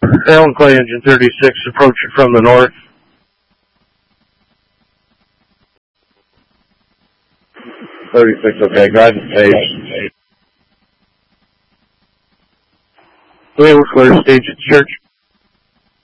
Allen Clay, engine 36, approaching from the north. 36, okay, guide the page. We will clear stage at church.